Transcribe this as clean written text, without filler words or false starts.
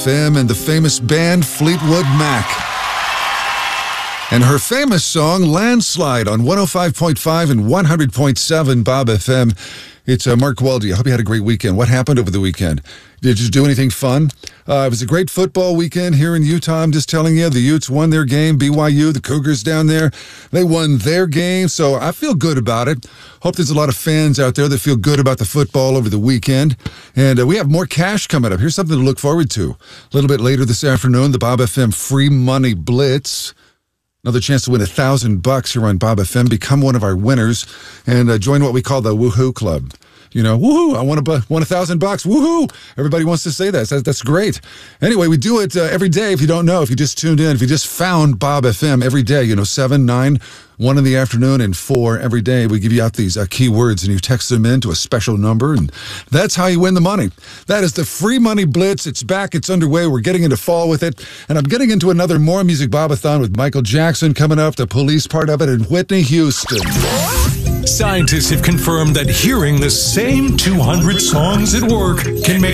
FM and the famous band Fleetwood Mac. And her famous song, Landslide, on 105.5 and 100.7 Bob FM. It's Mark Waldy. I hope you had a great weekend. What happened over the weekend? Did you do anything fun? It was a great football weekend here in Utah. I'm just telling you, the Utes won their game. BYU, the Cougars down there, they won their game. So I feel good about it. Hope there's a lot of fans out there that feel good about the football over the weekend. And we have more cash coming up. Here's something to look forward to. A little bit later this afternoon, the Bob FM Free Money Blitz. Another chance to win $1,000 here on Bob FM. Become one of our winners and join what we call the Woohoo Club. You know, woohoo, I want $1,000. Woohoo! Everybody wants to say that. That's great. Anyway, we do it every day. If you don't know, if you just tuned in, if you just found Bob FM every day, 7, 9, 1 in the afternoon, and 4 every day, we give you out these keywords, and you text them in to a special number, and that's how you win the money. That is the Free Money Blitz. It's back. It's underway. We're getting into fall with it, and I'm getting into another More Music Bobathon with Michael Jackson coming up, the Police part of it, and Whitney Houston. Scientists have confirmed that hearing the same 200 songs at work can make